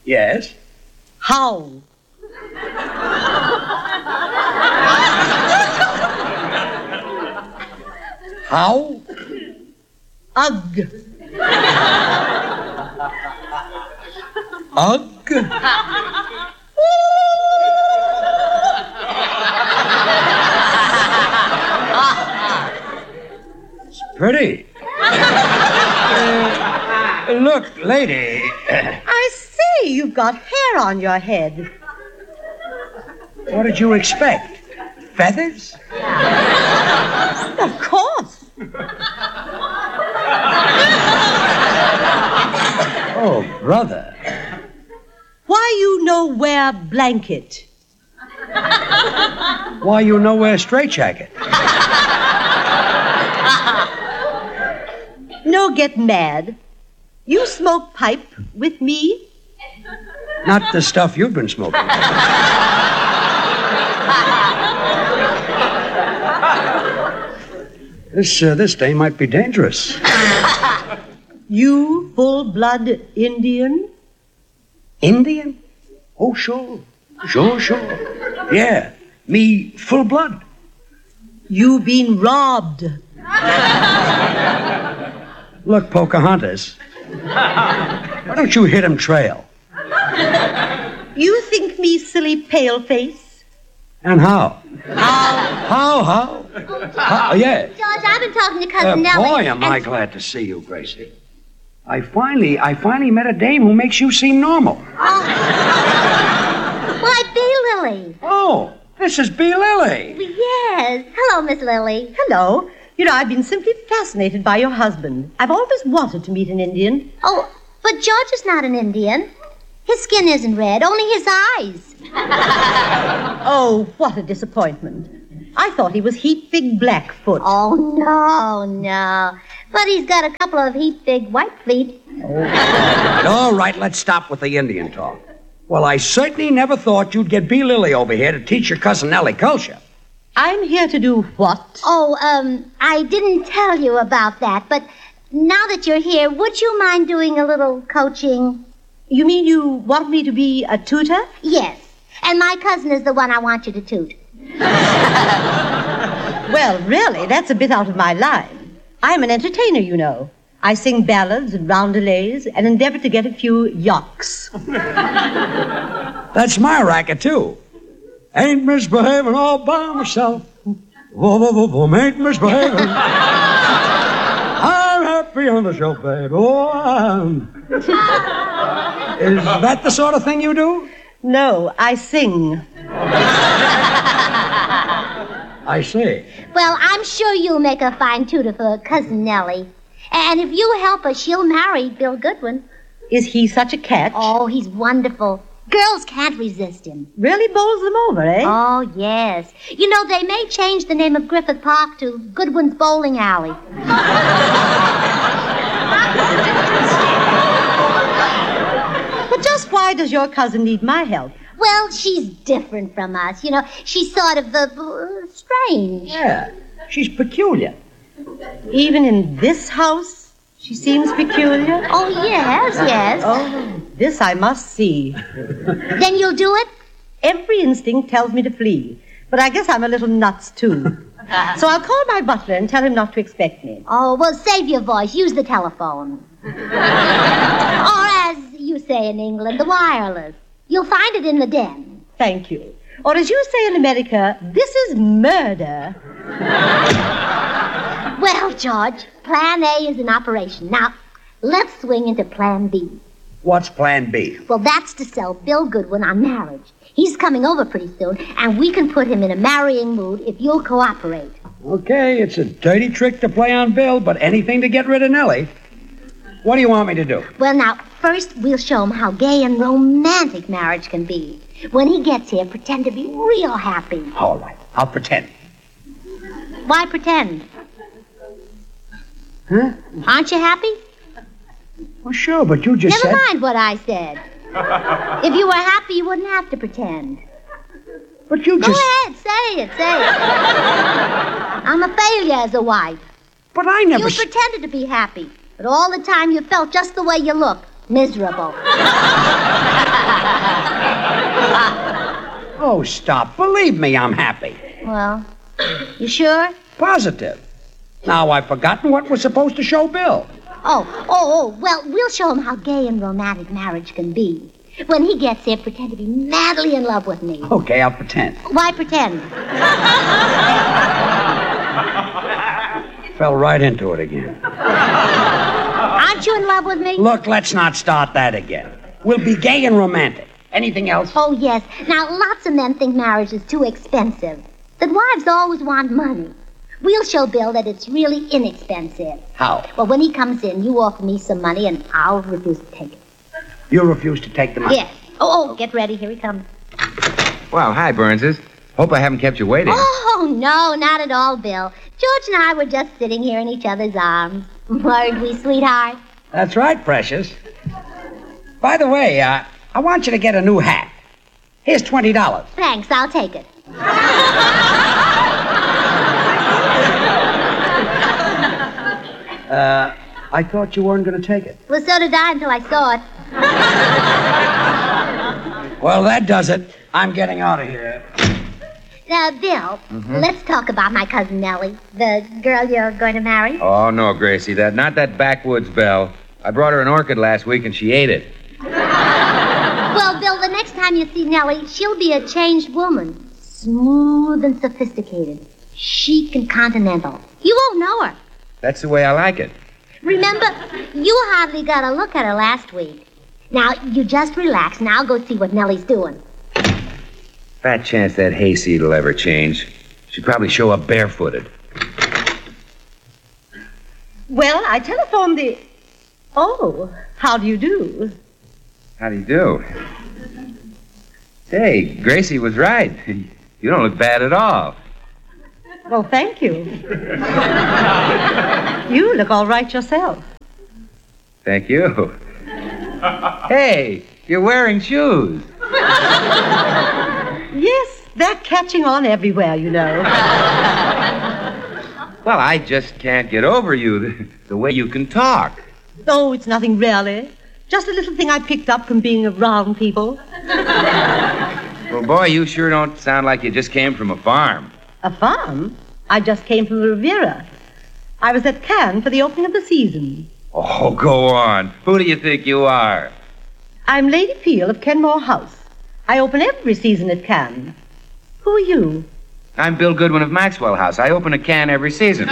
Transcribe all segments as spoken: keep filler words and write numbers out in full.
Yes? How? How? Ugh. Ugh? It's pretty. Uh, look, lady. I see you've got hair on your head. What did you expect? Feathers? Of course. Oh, brother. Why you no wear blanket? Why you no wear straitjacket? No get mad. You smoke pipe with me? Not the stuff you've been smoking. This, uh, this day might be dangerous. You full-blood Indian? Indian? Oh, sure. Sure, sure. Yeah, me full blood. You been robbed. Look, Pocahontas, why don't you hit him trail? You think me silly pale-face? And how? How? How, how? How? Yeah. George, I've been talking to Uh, Cousin Nellie. boy, am I glad to see you, Gracie. I finally, I finally met a dame who makes you seem normal. Oh. Why, B. Lily. Oh, this is B. Lily. Yes. Hello, Miss Lily. Hello. You know, I've been simply fascinated by your husband. I've always wanted to meet an Indian. Oh, but George is not an Indian. His skin isn't red, only his eyes. Oh, what a disappointment. I thought he was heap big Blackfoot. Oh, no, no. But he's got a couple of heap big white feet. Oh. All right, let's stop with the Indian talk. Well, I certainly never thought you'd get B. Lily over here to teach your cousin Nellie culture. I'm here to do what? Oh, um, I didn't tell you about that, but now that you're here, would you mind doing a little coaching? You mean you want me to be a tutor? Yes. And my cousin is the one I want you to toot. Well, really, that's a bit out of my line. I'm an entertainer, you know. I sing ballads and roundelays and endeavor to get a few yucks. That's my racket, too. Ain't misbehaving all by myself. Whoa, whoa, whoa, whoa, ain't misbehaving. I'm happy on the shelf, baby. Oh, I'm... Is that the sort of thing you do? No, I sing. I see. Well, I'm sure you'll make a fine tutor for Cousin Nellie. And if you help her, she'll marry Bill Goodwin. Is he such a catch? Oh, he's wonderful. Girls can't resist him. Really bowls them over, eh? Oh, yes. You know, they may change the name of Griffith Park to Goodwin's Bowling Alley. But just why does your cousin need my help? Well, she's different from us. You know, she's sort of uh, strange. Yeah, she's peculiar. Even in this house, she seems peculiar? Oh, yes, yes. Oh, this I must see. Then you'll do it? Every instinct tells me to flee, but I guess I'm a little nuts, too. So I'll call my butler and tell him not to expect me. Oh, well, save your voice. Use the telephone. Or as you say in England, the wireless. You'll find it in the den. Thank you. Or as you say in America, this is murder. Well, George, Plan A is in operation. Now, let's swing into Plan B. What's Plan B? Well, that's to sell Bill Goodwin on marriage. He's coming over pretty soon, and we can put him in a marrying mood if you'll cooperate. Okay, it's a dirty trick to play on Bill, but anything to get rid of Nellie. What do you want me to do? Well, now, first we'll show him how gay and romantic marriage can be. When he gets here, pretend to be real happy. All right, I'll pretend. Why pretend? Huh? Aren't you happy? Well, sure, but you just Never said... mind what I said. If you were happy, you wouldn't have to pretend. But you Go just... ahead, say it, say it. I'm a failure as a wife. But I never... You s- pretended to be happy, but all the time you felt just the way you look, miserable. Oh, stop. Believe me, I'm happy. Well, you sure? Positive. Now I've forgotten what we're supposed to show Bill. Oh, oh, oh, well, we'll show him how gay and romantic marriage can be. When he gets there, pretend to be madly in love with me. Okay, I'll pretend. Why pretend? Fell right into it again. Aren't you in love with me? Look, let's not start that again. We'll be gay and romantic. Anything else? Oh, yes. Now, lots of men think marriage is too expensive, that wives always want money. We'll show Bill that it's really inexpensive. How? Well, when he comes in, you offer me some money, and I'll refuse to take it. You refuse to take the money? Yes. Oh, oh, get ready. Here he comes. Well, hi, Burnses. Hope I haven't kept you waiting. Oh, no, not at all, Bill. George and I were just sitting here in each other's arms. Weren't we, sweetheart? That's right, precious. By the way, uh, I want you to get a new hat. Here's twenty dollars. Thanks, I'll take it. Uh, I thought you weren't going to take it. Well, so did I until I saw it. Well, that does it. I'm getting out of here. Now, Bill, mm-hmm. let's talk about my cousin Nellie, the girl you're going to marry. Oh, no, Gracie, that not that backwoods belle. I brought her an orchid last week, and she ate it. Well, Bill, the next time you see Nellie, she'll be a changed woman. Smooth and sophisticated. Chic and continental. You won't know her. That's the way I like it. Remember, you hardly got a look at her last week. Now, you just relax, and I'll go see what Nellie's doing. Fat chance that hayseed will ever change. She'd probably show up barefooted. Well, I telephoned the... Oh, how do you do? How do you do? Say, Gracie was right. You don't look bad at all. Well, thank you. You look all right yourself. Thank you. Hey, you're wearing shoes. Yes, they're catching on everywhere, you know. Well, I just can't get over you, the, the way you can talk. Oh, it's nothing really. Just a little thing I picked up from being around people. Well, boy, you sure don't sound like you just came from a farm. A farm? I just came from the Riviera. I was at Cannes for the opening of the season. Oh, go on. Who do you think you are? I'm Lady Peel of Kenmore House. I open every season at Cannes. Who are you? I'm Bill Goodwin of Maxwell House. I open a can every season.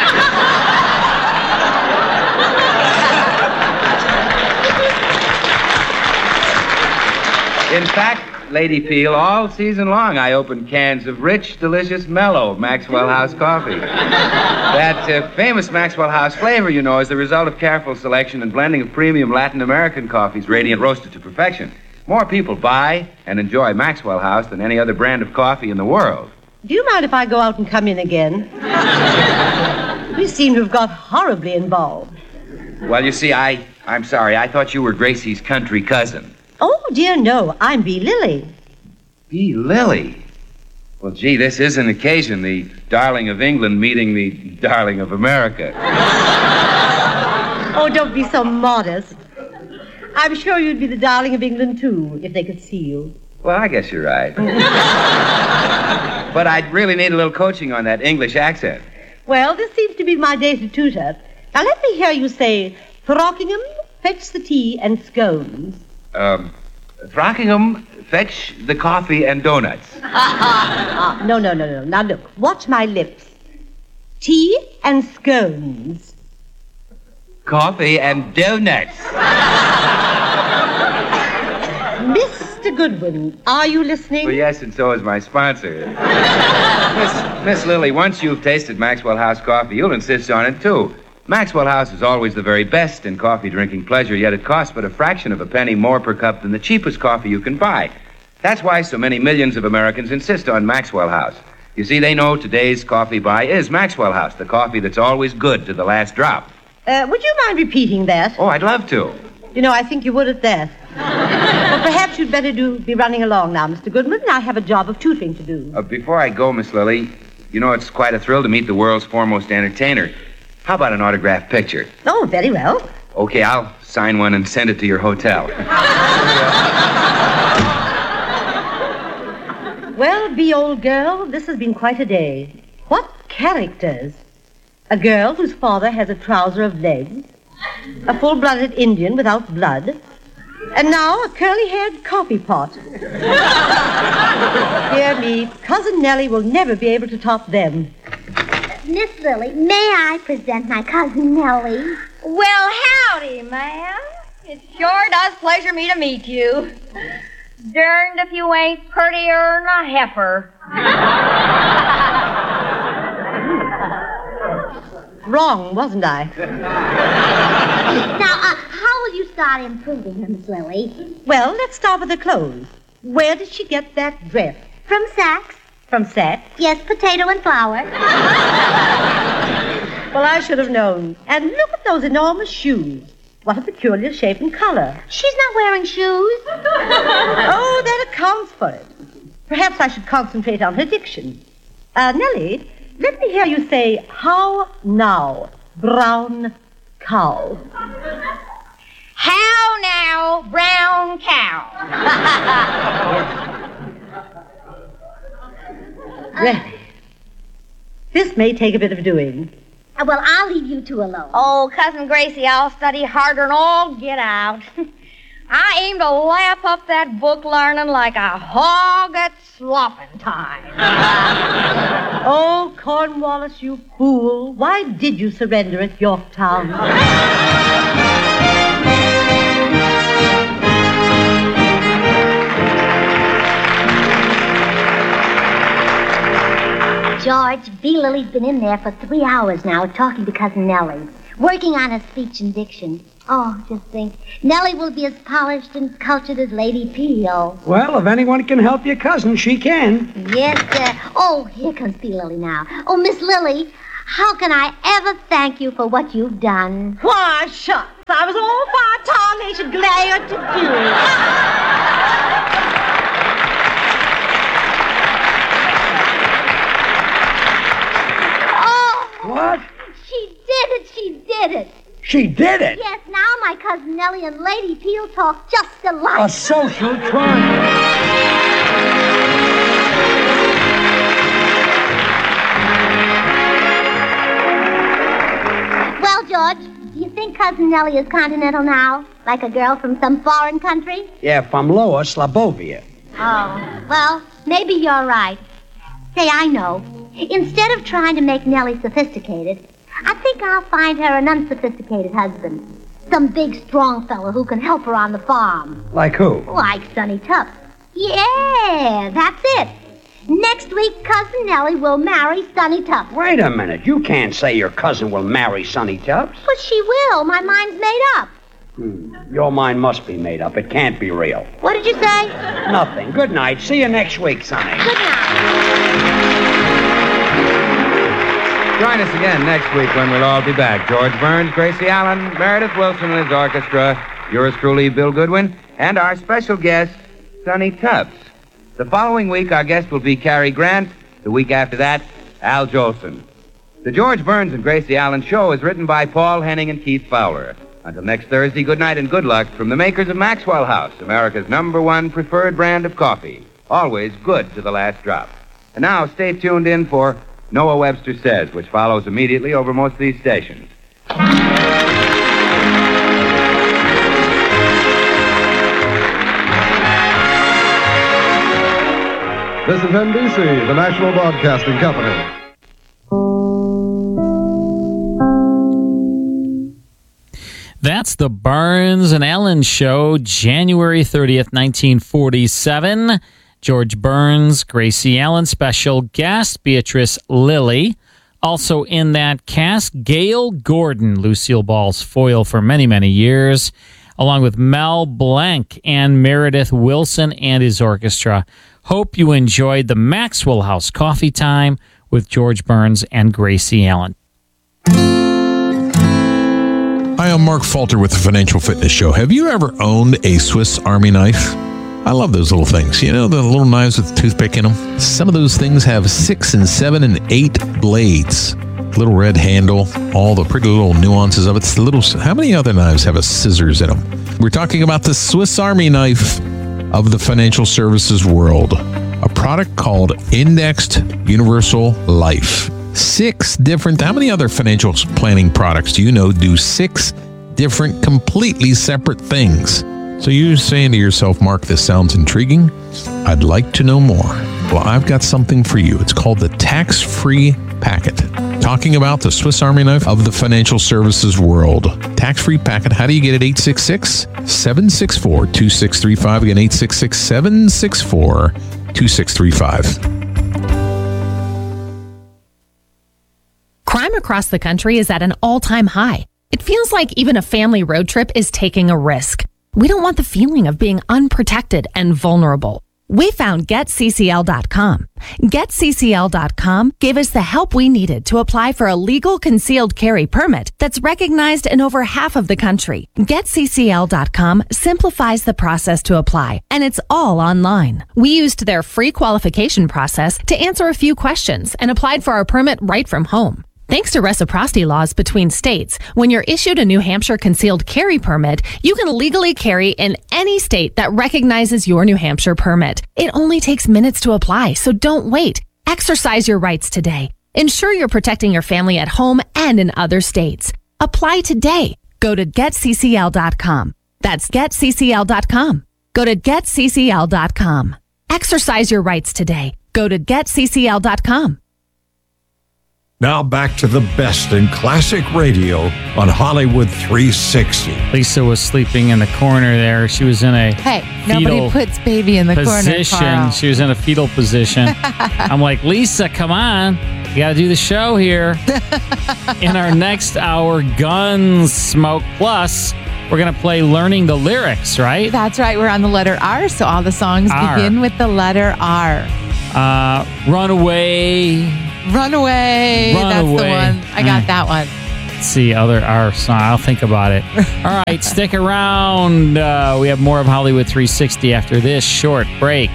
In fact, Lady Peel, all season long I open cans of rich, delicious, mellow Maxwell House coffee. That uh, famous Maxwell House flavor, you know, is the result of careful selection and blending of premium Latin American coffees, radiant roasted to perfection. More people buy and enjoy Maxwell House than any other brand of coffee in the world. Do you mind if I go out and come in again? We seem to have got horribly involved. Well, you see, I, I'm sorry. I thought you were Gracie's country cousin. Oh, dear, no. I'm Bee Lily. Bee Lily? Well, gee, this is an occasion. The darling of England meeting the darling of America. Oh, don't be so modest. I'm sure you'd be the darling of England, too, if they could see you. Well, I guess you're right. But I'd really need a little coaching on that English accent. Well, this seems to be my day to tutor. Now, let me hear you say, Throckingham, fetch the tea and scones. Um, Throckingham, fetch the coffee and donuts. Ah, no, no, no, no. Now, look, watch my lips. Tea and scones. Coffee and donuts. Mister Goodwin, are you listening? Well, yes, and so is my sponsor. Miss, Miss Lily, once you've tasted Maxwell House coffee, you'll insist on it, too. Maxwell House is always the very best in coffee-drinking pleasure, yet it costs but a fraction of a penny more per cup than the cheapest coffee you can buy. That's why so many millions of Americans insist on Maxwell House. You see, they know today's coffee buy is Maxwell House, the coffee that's always good to the last drop. Uh, would you mind repeating that? Oh, I'd love to. You know, I think you would at that. Well, perhaps you'd better do be running along now, Mister Goodman. I have a job of tutoring to do. Uh, before I go, Miss Lily, you know it's quite a thrill to meet the world's foremost entertainer. How about an autographed picture? Oh, very well. Okay, I'll sign one and send it to your hotel. Well, Bee, old girl, this has been quite a day. What characters? A girl whose father has a trouser of legs, a full-blooded Indian without blood, and now a curly-haired coffee pot. Dear me, Cousin Nellie will never be able to top them. Miss Lily, may I present my cousin Nellie? Well, howdy, ma'am. It sure does pleasure me to meet you. Derned if you ain't prettier than a heifer. Wrong, wasn't I? Now, uh, how will you start improving her, Miss Lily? Well, let's start with the clothes. Where did she get that dress? From Saks? From Saks? Yes, potato and flour. Well, I should have known. And look at those enormous shoes. What a peculiar shape and color. She's not wearing shoes. Oh, that accounts for it. Perhaps I should concentrate on her diction. Uh, Nellie, let me hear you say, how now, brown cow. How now, brown cow. Really? This may take a bit of doing. Uh, well, I'll leave you two alone. Oh, Cousin Gracie, I'll study harder than all get out. I aim to lap up that book learning like a hog at slopping time. Oh, Cornwallis, you fool. Why did you surrender at Yorktown? George, Bee Lily's been in there for three hours now talking to Cousin Nellie, working on her speech and diction. Oh, just think, Nellie will be as polished and cultured as Lady Peel. Well, if anyone can help your cousin, she can. Yes, sir. Oh, here comes Bee Lily now. Oh, Miss Lily, how can I ever thank you for what you've done? Why, shucks. I was all for a tarnation glad to Oh, What? she did it, she did it. She did it. Yes, now my cousin Nellie and Lady Peel talk just alike. A social triangle. Well, George, do you think Cousin Nellie is continental now? Like a girl from some foreign country? Yeah, from Lower Slabovia. Oh, well, maybe you're right. Say, I know. Instead of trying to make Nellie sophisticated, I think I'll find her an unsophisticated husband. Some big, strong fellow who can help her on the farm. Like who? Like Sonny Tubbs. Yeah, that's it. Next week, Cousin Nellie will marry Sonny Tubbs. Wait a minute. You can't say your cousin will marry Sonny Tubbs. But she will. My mind's made up. Hmm. Your mind must be made up. It can't be real. What did you say? Nothing. Good night. See you next week, Sonny. Good night. Join us again next week when we'll all be back. George Burns, Gracie Allen, Meredith Wilson and his orchestra, yours truly, Bill Goodwin, and our special guest, Sonny Tubbs. The following week, our guest will be Cary Grant. The week after that, Al Jolson. The George Burns and Gracie Allen Show is written by Paul Henning and Keith Fowler. Until next Thursday, good night and good luck from the makers of Maxwell House, America's number one preferred brand of coffee. Always good to the last drop. And now, stay tuned in for Noah Webster Says, which follows immediately over most of these stations. This is N B C, the National Broadcasting Company. That's the Burns and Allen Show, January thirtieth, nineteen forty-seven. George Burns, Gracie Allen, special guest, Beatrice Lillie. Also in that cast, Gail Gordon, Lucille Ball's foil for many, many years, along with Mel Blanc and Meredith Wilson and his orchestra. Hope you enjoyed the Maxwell House Coffee Time with George Burns and Gracie Allen. Hi, I'm Mark Falter with the Financial Fitness Show. Have you ever owned a Swiss Army knife? I love those little things. You know, the little knives with the toothpick in them? Some of those things have six and seven and eight blades. Little red handle, all the pretty little nuances of it. It's the little, how many other knives have a scissors in them? We're talking about the Swiss Army knife of the financial services world. A product called Indexed Universal Life. Six different, how many other financial planning products do you know do six different, completely separate things? So you're saying to yourself, Mark, this sounds intriguing. I'd like to know more. Well, I've got something for you. It's called the Tax-Free Packet. Talking about the Swiss Army knife of the financial services world. Tax-Free Packet. How do you get it? eight six six, seven six four, two six three five. Again, eight six six, seven six four, two six three five. Crime across the country is at an all-time high. It feels like even a family road trip is taking a risk. We don't want the feeling of being unprotected and vulnerable. We found Get C C L dot com. Get C C L dot com gave us the help we needed to apply for a legal concealed carry permit that's recognized in over half of the country. Get C C L dot com simplifies the process to apply, and it's all online. We used their free qualification process to answer a few questions and applied for our permit right from home. Thanks to reciprocity laws between states, when you're issued a New Hampshire concealed carry permit, you can legally carry in any state that recognizes your New Hampshire permit. It only takes minutes to apply, so don't wait. Exercise your rights today. Ensure you're protecting your family at home and in other states. Apply today. Go to Get C C L dot com. That's Get C C L dot com. Go to Get C C L dot com. Exercise your rights today. Go to Get C C L dot com. Now back to the best in classic radio on Hollywood three sixty. Lisa was sleeping in the corner there. She was in a Hey, nobody puts baby in the position. corner, Carl. She was in a fetal position. I'm like, Lisa, come on. You got to do the show here. In our next hour, Gunsmoke Plus, we're going to play Learning the Lyrics, right? That's right. We're on the letter R, so all the songs R. begin with the letter R. Uh, Runaway... Runaway. Run That's away. the one. I got Mm. that one. Let's see, other R song. I'll think about it. All right, stick around. Uh, we have more of Hollywood three sixty after this short break.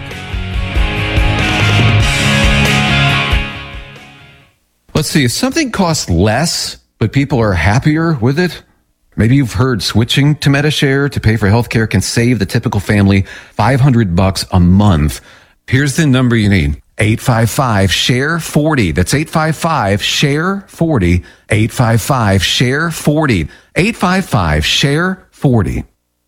Let's see, if something costs less, but people are happier with it, maybe you've heard switching to Medi-Share to pay for healthcare can save the typical family five hundred bucks a month. Here's the number you need. eight five five, share forty. That's eight five five, share forty. eight five five, share forty. eight five five, share forty.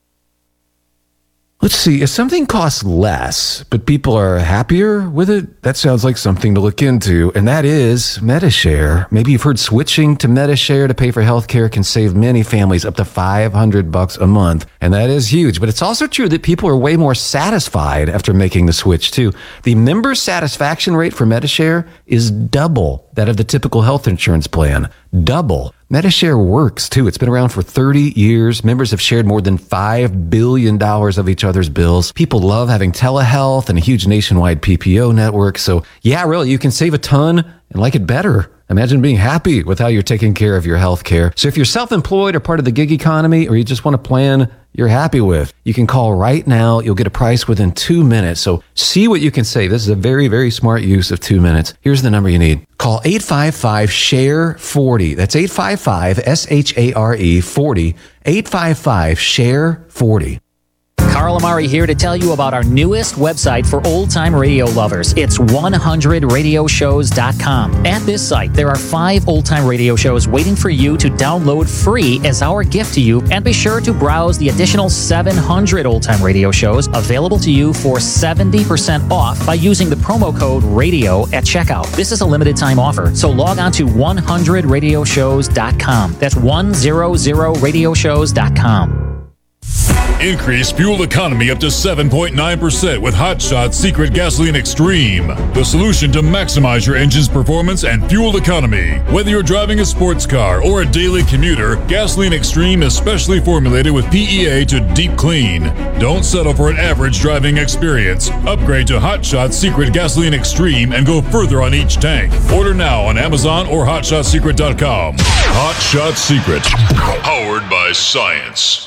Let's see, if something costs less, but people are happier with it, that sounds like something to look into, and that is Medi-Share. Maybe you've heard switching to Medi-Share to pay for healthcare can save many families up to five hundred bucks a month, and that is huge. But it's also true that people are way more satisfied after making the switch, too. The member satisfaction rate for Medi-Share is double that of the typical health insurance plan. Double. Medi-Share works, too. It's been around for thirty years. Members have shared more than five billion dollars of each other's bills. People love having telehealth and a huge nationwide P P O network. So, yeah, really, you can save a ton and like it better. Imagine being happy with how you're taking care of your health care. So if you're self-employed or part of the gig economy, or you just want a plan you're happy with, you can call right now. You'll get a price within two minutes. So see what you can save. This is a very, very smart use of two minutes. Here's the number you need. Call eight five five, share forty. That's eight five five, S H A R E, forty. eight five five, share forty. Carl Amari here to tell you about our newest website for old-time radio lovers. It's one hundred radio shows dot com. At this site, there are five old-time radio shows waiting for you to download free as our gift to you. And be sure to browse the additional seven hundred old-time radio shows available to you for seventy percent off by using the promo code RADIO at checkout. This is a limited-time offer, so log on to one hundred radio shows dot com. That's one hundred radio shows dot com. Increase fuel economy up to seven point nine percent with Hot Shot Secret Gasoline Extreme, the solution to maximize your engine's performance and fuel economy. Whether you're driving a sports car or a daily commuter, Gasoline Extreme is specially formulated with P E A to deep clean. Don't settle for an average driving experience. Upgrade to Hot Shot Secret Gasoline Extreme and go further on each tank. Order now on Amazon or hot shot secret dot com. Hot Shot Secret, powered by science.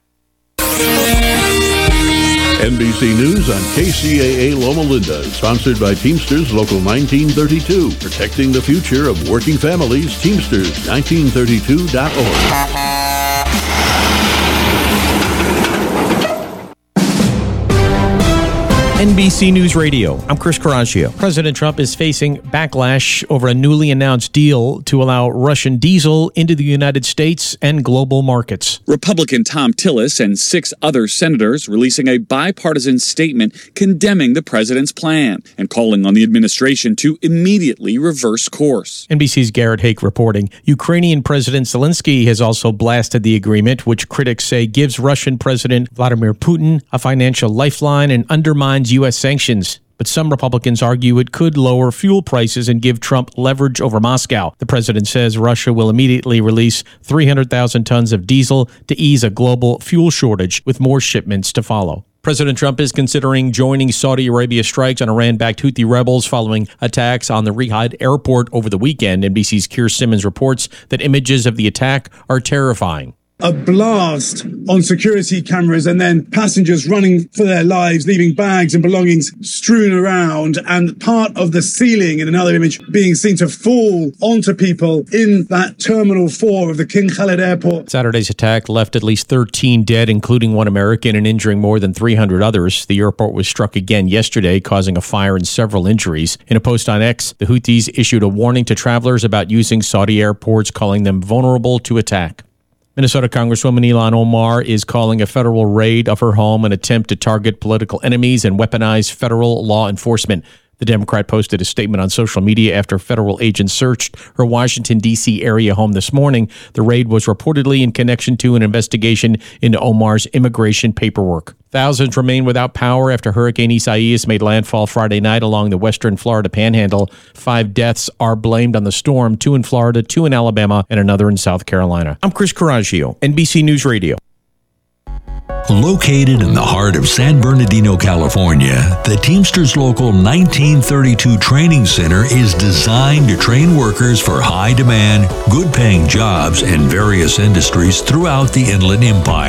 N B C News on K C A A Loma Linda, sponsored by Teamsters Local nineteen thirty-two, protecting the future of working families. Teamsters nineteen thirty-two dot org. N B C News Radio, I'm Chris Coraggio. President Trump is facing backlash over a newly announced deal to allow Russian diesel into the United States and global markets. Republican Tom Tillis and six other senators releasing a bipartisan statement condemning the president's plan and calling on the administration to immediately reverse course. N B C's Garrett Hake reporting. Ukrainian President Zelensky has also blasted the agreement, which critics say gives Russian President Vladimir Putin a financial lifeline and undermines U S sanctions. But some Republicans argue it could lower fuel prices and give Trump leverage over Moscow. The president says Russia will immediately release three hundred thousand tons of diesel to ease a global fuel shortage, with more shipments to follow. President Trump is considering joining Saudi Arabia strikes on Iran-backed Houthi rebels following attacks on the Riyadh airport over the weekend. N B C's Keir Simmons reports that images of the attack are terrifying. A blast on security cameras and then passengers running for their lives, leaving bags and belongings strewn around, and part of the ceiling in another image being seen to fall onto people in that Terminal four of the King Khalid Airport. Saturday's attack left at least thirteen dead, including one American, and injuring more than three hundred others. The airport was struck again yesterday, causing a fire and several injuries. In a post on X, the Houthis issued a warning to travelers about using Saudi airports, calling them vulnerable to attack. Minnesota Congresswoman Ilhan Omar is calling a federal raid of her home an attempt to target political enemies and weaponize federal law enforcement. The Democrat posted a statement on social media after federal agents searched her Washington, D C area home this morning. The raid was reportedly in connection to an investigation into Omar's immigration paperwork. Thousands remain without power after Hurricane Isaias made landfall Friday night along the western Florida panhandle. Five deaths are blamed on the storm, two in Florida, two in Alabama, and another in South Carolina. I'm Chris Coraggio, N B C News Radio. Located in the heart of San Bernardino, California, the Teamsters Local nineteen thirty-two Training Center is designed to train workers for high-demand, good-paying jobs in various industries throughout the Inland Empire.